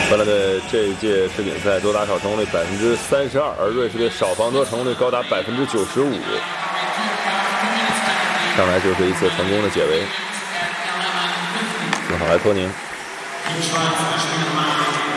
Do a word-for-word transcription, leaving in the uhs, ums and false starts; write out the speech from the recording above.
荷兰队这一届世锦赛多打少成功率百分之三十二，而瑞士队少防多成功率高达百分之九十五。上来就是一次成功的解围，幸好莱托宁。